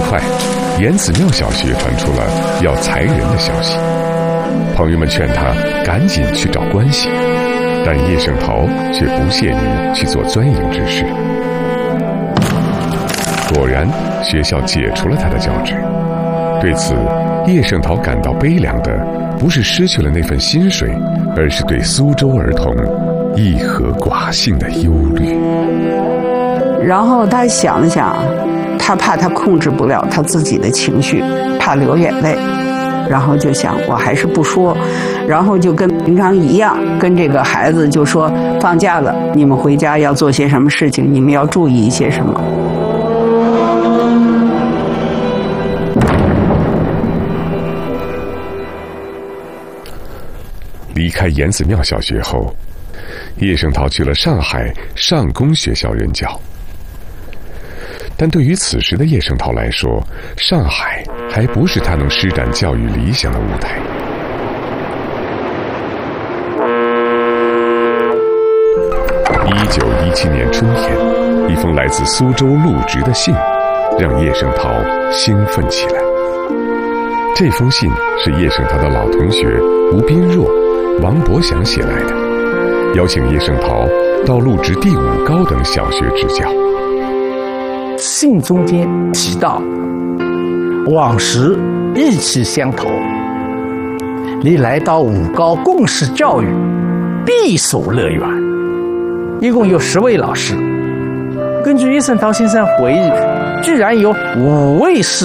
快，严子庙小学传出了要裁人的消息。朋友们劝他赶紧去找关系，但叶圣陶却不屑于去做钻营之事。果然，学校解除了他的教职。对此，叶圣陶感到悲凉的不是失去了那份薪水，而是对苏州儿童一何寡幸的忧虑。 然后他想了想，他怕他控制不了他自己的情绪，怕流眼泪，然后就想我还是不说，然后就跟平常一样，跟这个孩子就说放假了，你们回家要做些什么事情，你们要注意一些什么。 离开严子庙小学后，叶圣陶去了上海上公学校任教。但对于此时的叶圣陶来说，上海还不是他能施展教育理想的舞台。1917年春天，一封来自苏州陆直的信，让叶圣陶兴奋起来。这封信是叶圣陶的老同学吴斌若、王伯祥写来的，邀请叶圣陶到陆直第5高等小学执教。 信中间提到，往时意气相投，你来到5高共事教育，必所乐园。一共有10位老师，根据叶圣陶先生回忆，居然有5位是